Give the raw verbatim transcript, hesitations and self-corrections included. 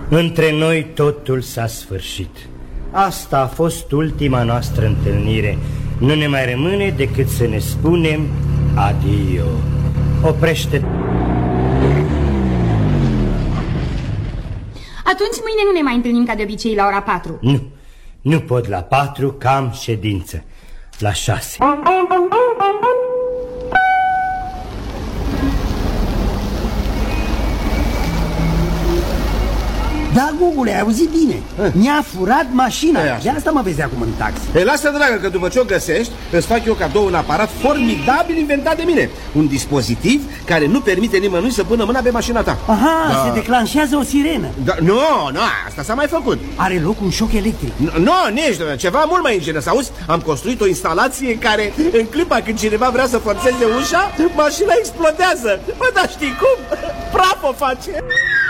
Între noi totul s-a sfârșit. Asta a fost ultima noastră întâlnire. Nu ne mai rămâne decât să ne spunem adio. Oprește. Atunci mâine nu ne mai întâlnim ca de obicei la ora patru. Nu, nu pot la patru, că am ședință. La șase. Da, Gugule, ai auzit bine. Mi-a furat mașina. De asta mă vezi acum în taxi. E, lasă, dragă, că după ce o găsești, îți fac eu cadou un aparat formidabil inventat de mine. Un dispozitiv care nu permite nimănui să pună mâna pe mașina ta. Aha, da. Se declanșează o sirenă. Da, nu, nu, asta s-a mai făcut. Are loc un șoc electric. Nu, no, nici, ceva mult mai ingenios. Auzi, am construit o instalație care, în clipa când cineva vrea să forțeze ușa, mașina explodează. Bă, dar știi cum? Praf o face.